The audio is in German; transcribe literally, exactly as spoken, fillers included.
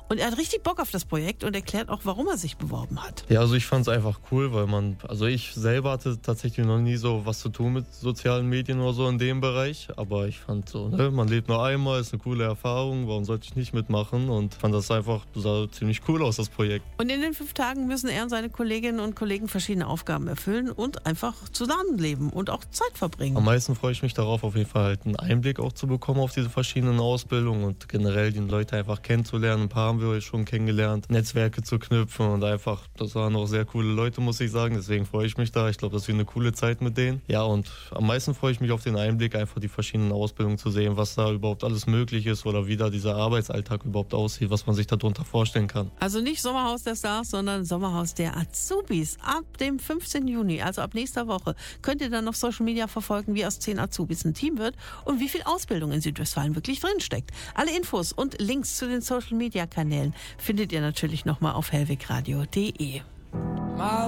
Und er hat richtig Bock auf das Projekt und erklärt auch, warum er sich beworben hat. Ja, also ich fand es einfach cool, weil man, also ich selber hatte tatsächlich noch nie so was zu tun mit sozialen Medien oder so in dem Bereich. Aber ich fand so, ne, man lebt nur einmal, ist eine coole Erfahrung, warum sollte ich nicht mitmachen? Und fand das einfach, sah ziemlich cool aus, das Projekt. Und in den fünf Tagen müssen er und seine Kolleginnen und Kollegen verschiedene Aufgaben erfüllen und einfach zusammenleben und auch Zeit verbringen. Am meisten freue ich mich darauf, auf jeden Fall halt einen Einblick auch zu bekommen auf diese verschiedenen Ausbildungen und generell die Leute einfach kennenzulernen. Ein paar haben wir schon kennengelernt, Netzwerke zu knüpfen und einfach, das waren auch sehr coole Leute, muss ich sagen. Deswegen freue ich mich da. Ich glaube, das wird eine coole Zeit mit denen. Ja, und am meisten freue ich mich auf den Einblick, einfach die verschiedenen Ausbildungen zu sehen, was da überhaupt alles möglich ist oder wie da dieser Arbeitsalltag überhaupt aussieht, was man sich darunter vorstellen kann. Also nicht Sommerhaus der Stars, sondern Sommerhaus der Azubis. Ab dem fünfzehnten Juni, also ab nächster Woche, könnt ihr dann auf Social Media verfolgen, wie aus zehn Azubis ein Team wird und wie viel Ausbildung in Südwestfalen wirklich drinsteckt. Alle Infos und Links zu den Social Media Kanälen findet ihr natürlich nochmal auf hellwegradio punkt de.